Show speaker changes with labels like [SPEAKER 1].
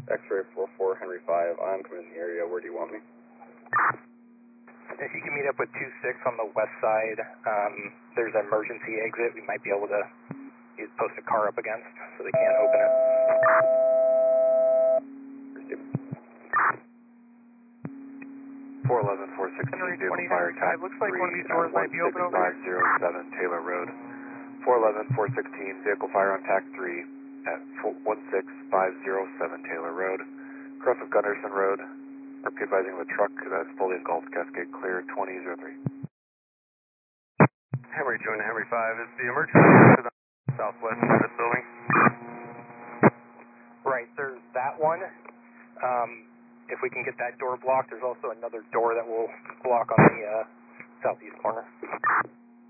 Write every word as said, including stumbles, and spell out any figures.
[SPEAKER 1] X-ray four four, Henry five, I'm coming in the area. Where do you want me?
[SPEAKER 2] If you can meet up with two six on the west side, um, there's an emergency exit we might be able to use, post a car up against so they can't open it.
[SPEAKER 3] four eleven, four sixteen, vehicle fire attack
[SPEAKER 2] looks like one of these
[SPEAKER 3] three
[SPEAKER 2] doors
[SPEAKER 3] at
[SPEAKER 2] might be open over here.
[SPEAKER 3] one six five zero seven Taylor Road. four eleven, four sixteen, vehicle fire on tac three at one six five zero seven Taylor Road. Cross of Gunderson Road. Be advising of a truck that's fully engulfed, Cascade clear, twenty oh three.
[SPEAKER 4] Henry join Henry five. Is the emergency to the southwest of this building?
[SPEAKER 2] Right, there's that one. Um, if we can get that door blocked, there's also another door that will block on the uh, southeast corner.